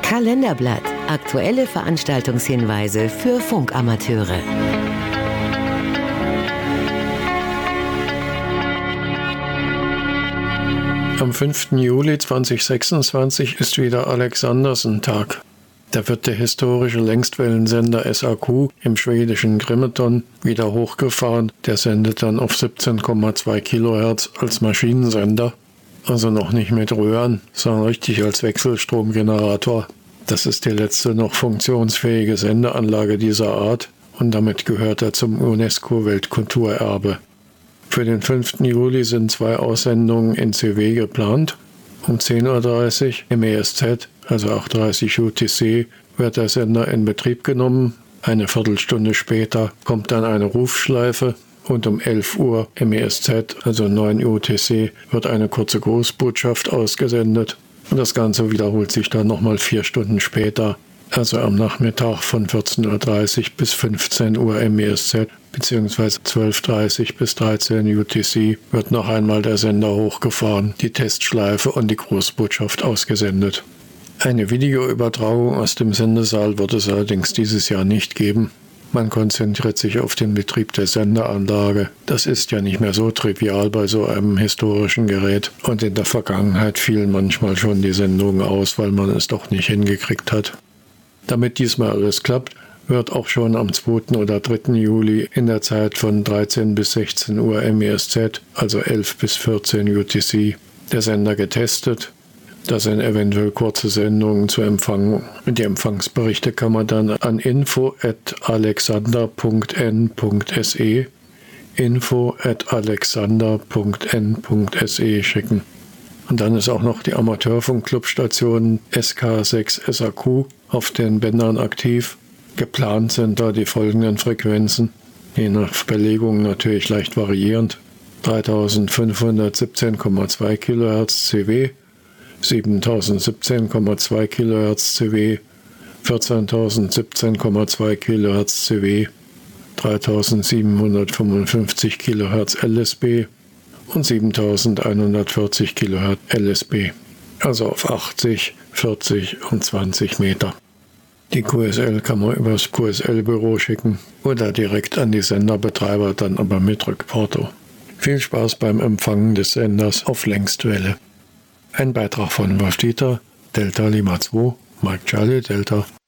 Kalenderblatt. Aktuelle Veranstaltungshinweise für Funkamateure. Am 5. Juli 2026 ist wieder Alexandersen-Tag. Da wird der historische Längstwellensender SAQ im schwedischen Grimeton wieder hochgefahren. Der sendet dann auf 17,2 Kilohertz als Maschinensender. Also noch nicht mit Röhren, sondern richtig als Wechselstromgenerator. Das ist die letzte noch funktionsfähige Sendeanlage dieser Art und damit gehört er zum UNESCO-Weltkulturerbe. Für den 5. Juli sind 2 Aussendungen in CW geplant. Um 10.30 Uhr im ESZ, also 8.30 UTC, wird der Sender in Betrieb genommen. Eine Viertelstunde später kommt dann eine Rufschleife und um 11 Uhr im ESZ, also 9 UTC, wird eine kurze Grußbotschaft ausgesendet. Und das Ganze wiederholt sich dann nochmal 4 Stunden später, also am Nachmittag von 14.30 Uhr bis 15 Uhr im ESZ, beziehungsweise 12.30 bis 13 UTC wird noch einmal der Sender hochgefahren, die Testschleife und die Grußbotschaft ausgesendet. Eine Videoübertragung aus dem Sendesaal wird es allerdings dieses Jahr nicht geben. Man konzentriert sich auf den Betrieb der Sendeanlage. Das ist ja nicht mehr so trivial bei so einem historischen Gerät. Und in der Vergangenheit fielen manchmal schon die Sendungen aus, weil man es doch nicht hingekriegt hat. Damit diesmal alles klappt, wird auch schon am 2. oder 3. Juli in der Zeit von 13 bis 16 Uhr im ESZ, also 11 bis 14 UTC, der Sender getestet. Da sind eventuell kurze Sendungen zu empfangen. Die Empfangsberichte kann man dann an info@alexander.n.se schicken. Und dann ist auch noch die Amateurfunkclubstation SK6 SAQ auf den Bändern aktiv. Geplant sind da die folgenden Frequenzen, je nach Belegung natürlich leicht variierend: 3517,2 kHz CW, 7017,2 kHz CW, 14017,2 kHz CW, 3755 kHz LSB und 7140 kHz LSB, also auf 80, 40 und 20 Meter. Die QSL kann man übers QSL-Büro schicken oder direkt an die Senderbetreiber, dann aber mit Rückporto. Viel Spaß beim Empfangen des Senders auf Längstwelle. Ein Beitrag von Wolf Dieter, Delta Lima 2, Mike Charlie Delta,